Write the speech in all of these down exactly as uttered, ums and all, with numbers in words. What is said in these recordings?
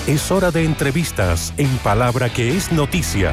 Es hora de entrevistas en Palabra que es noticia.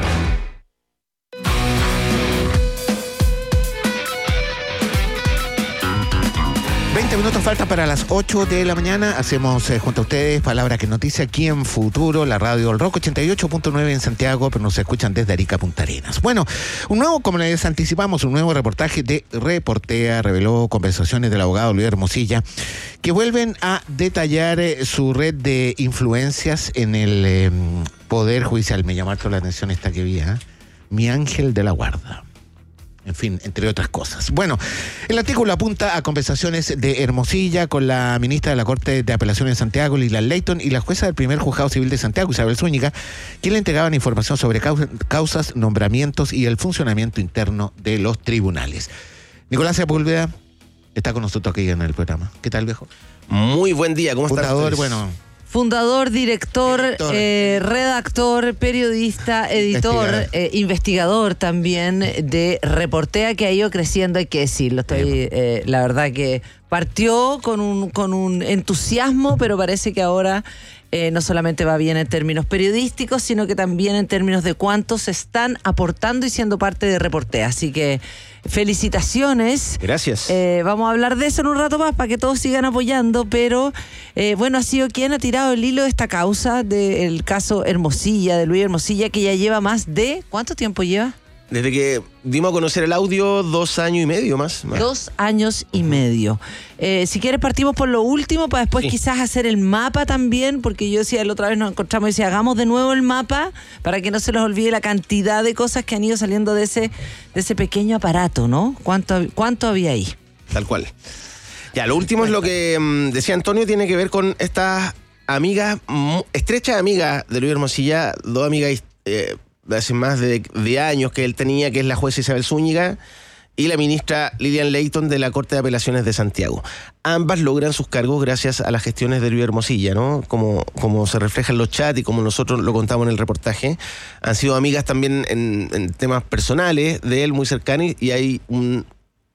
veinte minutos falta para las ocho de la mañana. Hacemos eh, junto a ustedes Palabra que Noticia aquí en Futuro, la radio del Rock ochenta y ocho punto nueve en Santiago, pero nos escuchan desde Arica, Punta Arenas. Bueno, un nuevo, como les anticipamos, un nuevo reportaje de Reportea reveló conversaciones del abogado Luis Hermosilla que vuelven a detallar eh, su red de influencias en el eh, Poder Judicial. Me llamó harto la atención esta que vi, ¿eh? Mi ángel de la guarda. En fin, entre otras cosas. Bueno, el artículo apunta a conversaciones de Hermosilla con la ministra de la Corte de Apelaciones de Santiago, Lilian Leighton, y la jueza del primer juzgado civil de Santiago, Isabel Zúñiga, quien le entregaban información sobre causas, nombramientos y el funcionamiento interno de los tribunales. Nicolás Sepúlveda está con nosotros aquí en el programa. ¿Qué tal, viejo? Muy buen día, ¿cómo estás? Fundador, bueno... Fundador, director, director. Eh, redactor, periodista, editor, investigador. Eh, investigador también de Reportea, que ha ido creciendo, hay que decirlo. Estoy, eh, la verdad que partió con un, con un entusiasmo, pero parece que ahora eh, no solamente va bien en términos periodísticos, sino que también en términos de cuántos están aportando y siendo parte de Reportea. Así que felicitaciones. Gracias. Eh, vamos a hablar de eso en un rato más para que todos sigan apoyando, pero eh, bueno, ha sido quien ha tirado el hilo de esta causa del caso Hermosilla, de Luis Hermosilla, que ya lleva más de... ¿Cuánto tiempo lleva? Desde que dimos a conocer el audio, dos años y medio más. más. Dos años y medio. Eh, si quieres partimos por lo último para después sí. quizás hacer el mapa también, porque yo decía, la otra vez nos encontramos y decía, hagamos de nuevo el mapa para que no se nos olvide la cantidad de cosas que han ido saliendo de ese, de ese pequeño aparato, ¿no? ¿Cuánto, cuánto había ahí? Tal cual. Ya, lo último es lo que um, decía Antonio, tiene que ver con estas amigas, estrechas amigas de Luis Hermosilla, dos amigas... Eh, de hace más de, de años que él tenía, que es la jueza Isabel Zúñiga y la ministra Lilian Leighton de la Corte de Apelaciones de Santiago. Ambas logran sus cargos gracias a las gestiones de Luis Hermosilla, ¿no? Como, como se refleja en los chats y como nosotros lo contamos en el reportaje. Han sido amigas también en, en temas personales de él, muy cercanos, y hay un...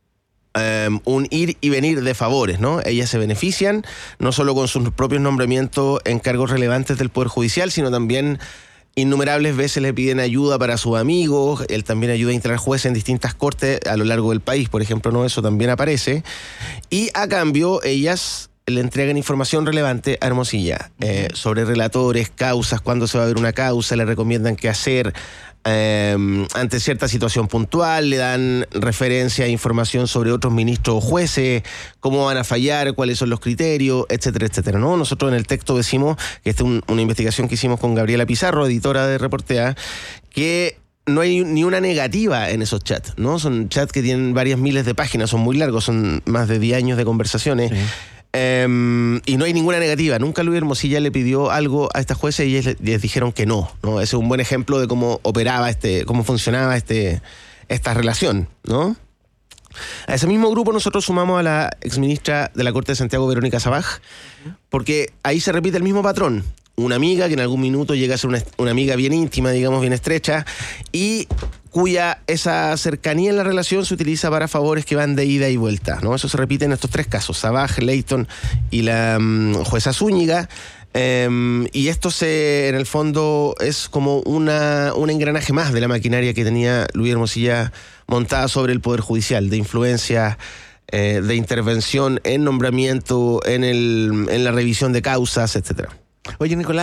Um, un ir y venir de favores, ¿no? Ellas se benefician no solo con sus propios nombramientos en cargos relevantes del Poder Judicial, sino también innumerables veces le piden ayuda para sus amigos. Él también ayuda a instalar jueces en distintas cortes a lo largo del país, por ejemplo, ¿no? Eso también aparece. Y a cambio, ellas le entregan información relevante a Hermosilla eh, sobre relatores, causas, cuándo se va a ver una causa, le recomiendan qué hacer eh, ante cierta situación puntual, le dan referencia e información sobre otros ministros o jueces, cómo van a fallar, cuáles son los criterios, etcétera, etcétera, ¿no? Nosotros en el texto decimos que esta es un, una investigación que hicimos con Gabriela Pizarro, editora de Reportea, que no hay ni una negativa en esos chats, ¿no? Son chats que tienen varias miles de páginas, son muy largos, son más de diez años de conversaciones. Sí. Um, y no hay ninguna negativa. Nunca Luis Hermosilla le pidió algo a esta jueza y ellos les dijeron que no, ¿no? Ese es un buen ejemplo de cómo operaba este, cómo funcionaba este, esta relación, ¿no? A ese mismo grupo nosotros sumamos a la exministra de la Corte de Santiago, Verónica Sabaj, porque ahí se repite el mismo patrón. Una amiga que en algún minuto llega a ser una, una amiga bien íntima, digamos, bien estrecha, y cuya esa cercanía en la relación se utiliza para favores que van de ida y vuelta, ¿no? Eso se repite en estos tres casos, Sabaj, Leighton y la um, jueza Zúñiga. Um, y esto se, en el fondo es como una, un engranaje más de la maquinaria que tenía Luis Hermosilla montada sobre el Poder Judicial, de influencia, eh, de intervención en nombramiento, en, el, en la revisión de causas, etcétera. Oye, Nicolás,